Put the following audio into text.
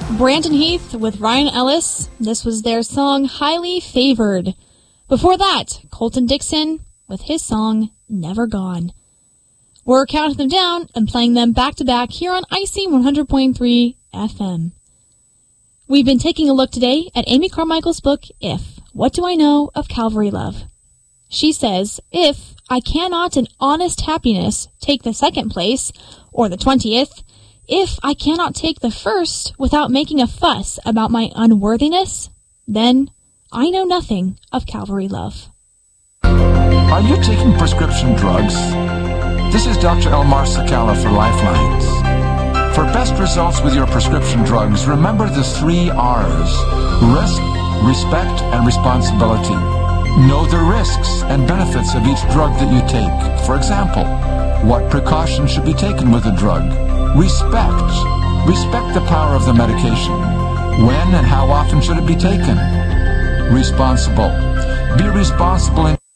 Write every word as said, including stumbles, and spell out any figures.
Brandon Heath with Ryan Ellis. This was their song, Highly Favored. Before that, Colton Dixon with his song, Never Gone. We're counting them down and playing them back-to-back here on Icy one hundred point three F M. We've been taking a look today at Amy Carmichael's book, If, What Do I Know of Calvary Love? She says, if I cannot in honest happiness take the second place, or the twentieth, if I cannot take the first without making a fuss about my unworthiness, then I know nothing of Calvary love. Are you taking prescription drugs? This is Doctor Elmar Sakala for Lifelines. For best results with your prescription drugs, remember the three R's: risk, respect, and responsibility. Know the risks and benefits of each drug that you take. For example, what precautions should be taken with a drug? Respect. Respect the power of the medication. When and how often should it be taken? Responsible. Be responsible in